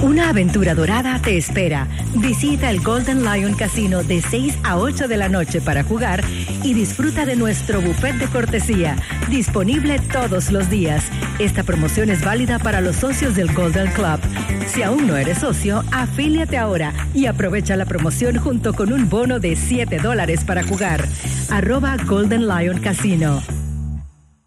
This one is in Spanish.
Una aventura dorada te espera. Visita el Golden Lion Casino de 6 a 8 de la noche para jugar y disfruta de nuestro buffet de cortesía, disponible todos los días. Esta promoción es válida para los socios del Golden Club. Si aún no eres socio, afíliate ahora y aprovecha la promoción junto con un bono de $7 para jugar. @Golden Lion Casino.